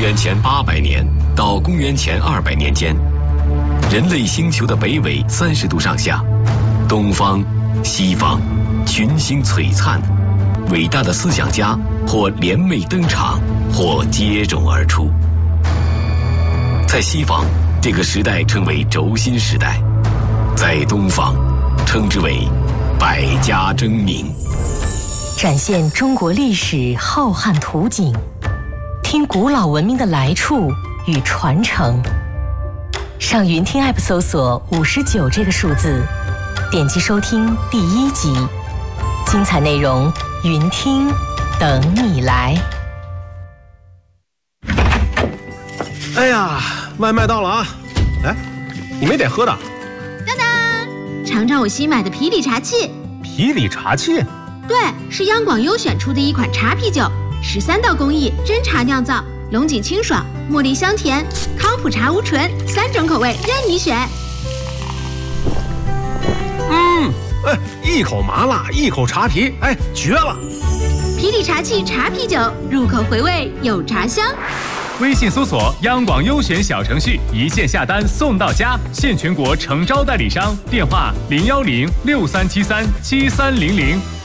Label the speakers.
Speaker 1: 元前800年到公元前200年间，人类星球的北纬30度上下，东方、西方群星璀璨，伟大的思想家或联袂登场，或接踵而出。在西方，这个时代称为轴心时代；在东方，称之为百家争鸣。
Speaker 2: 展现中国历史浩瀚图景，听古老文明的来处与传承。上云听 App 搜索59这个数字，点击收听第1集，精彩内容云听等你来。
Speaker 3: 哎呀，外卖到了啊！哎，你没点喝的？
Speaker 4: 当当，尝尝我新买的皮里茶器。
Speaker 3: 皮里茶器？
Speaker 4: 对，是央广优选出的一款茶啤酒，13道工艺真茶酿造，龙井清爽，茉莉香甜，康普茶无醇，3种口味任你选。
Speaker 3: 哎，一口麻辣，一口茶皮，哎，绝了！
Speaker 4: 皮里茶器茶啤酒，入口回味有茶香。
Speaker 5: 微信搜索央广优选小程序，一键下单送到家，现全国诚招代理商，电话01063737300。